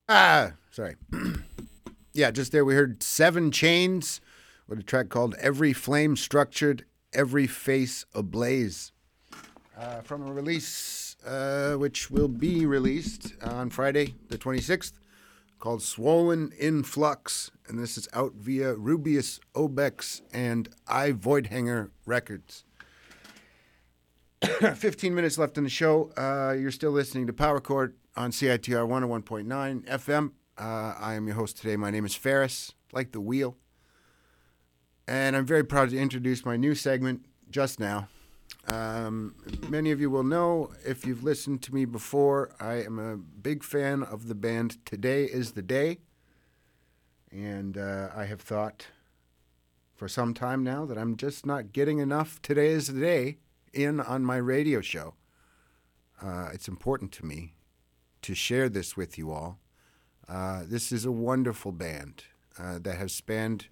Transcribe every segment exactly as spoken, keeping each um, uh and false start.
Ah, sorry. Yeah, just there we heard Seven Chains with a track called Every Flame Structured, Every Face Ablaze. Uh, from a release uh, which will be released on Friday, the twenty-sixth, called Swollen in Flux. And this is out via Rubius Obex and I Voidhanger Records. fifteen minutes left in the show. Uh, you're still listening to Power Chord on C I T R one oh one point nine F M. Uh, I am your host today. My name is Ferris, like the wheel. And I'm very proud to introduce my new segment just now. Um, many of you will know, if you've listened to me before, I am a big fan of the band Today Is the Day. And uh, I have thought for some time now that I'm just not getting enough Today Is the Day in on my radio show. Uh, it's important to me to share this with you all. Uh, this is a wonderful band uh, that has spanned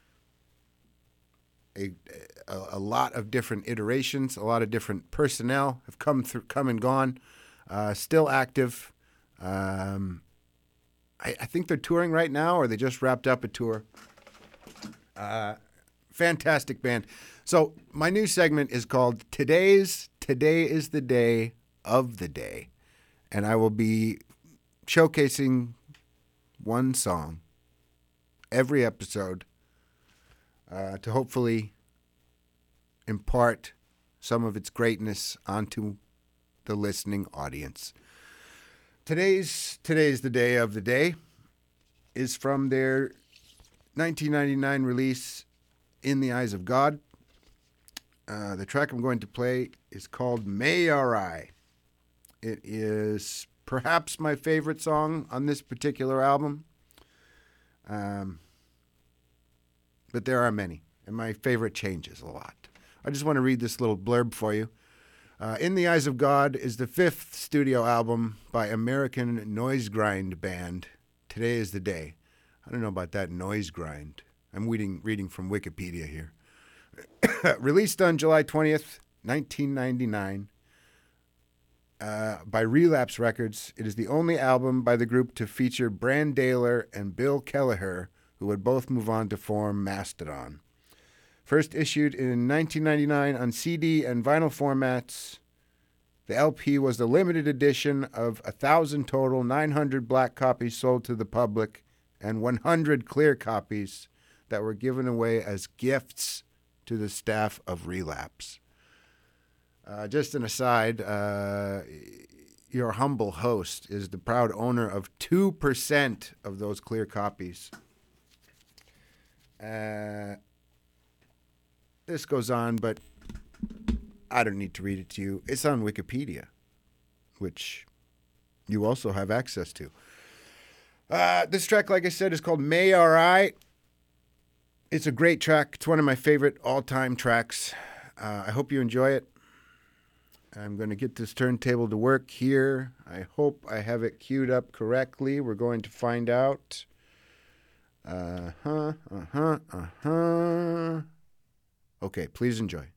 a, a a lot of different iterations, a lot of different personnel have come through, come and gone, uh, still active. Um, I, I think they're touring right now, or they just wrapped up a tour. Uh, fantastic band. So my new segment is called Today's Today is the Day of the Day, and I will be showcasing one song every episode uh, to hopefully impart some of its greatness onto the listening audience. Today's Today's the Day of the Day is from their nineteen ninety-nine release, In the Eyes of God. Uh, the track I'm going to play is called May Our Eye. It is perhaps my favorite song on this particular album. Um, but there are many, and my favorite changes a lot. I just want to read this little blurb for you. Uh, In the Eyes of God is the fifth studio album by American noise grind band Today Is the Day. I don't know about that noise grind. I'm reading, reading from Wikipedia here. Released on July twentieth, nineteen ninety-nine. Uh, by Relapse Records. It is the only album by the group to feature Bran Daler and Bill Kelleher, who would both move on to form Mastodon. First issued in nineteen ninety-nine on C D and vinyl formats, the L P was the limited edition of one thousand total, nine hundred black copies sold to the public, and one hundred clear copies that were given away as gifts to the staff of Relapse. Uh, just an aside, uh, your humble host is the proud owner of two percent of those clear copies. Uh, this goes on, but I don't need to read it to you. It's on Wikipedia, which you also have access to. Uh, this track, like I said, is called May Our Eye. It's a great track. It's one of my favorite all-time tracks. Uh, I hope you enjoy it. I'm going to get this turntable to work here. I hope I have it queued up correctly. We're going to find out. Uh-huh, uh-huh, uh-huh. Okay, please enjoy.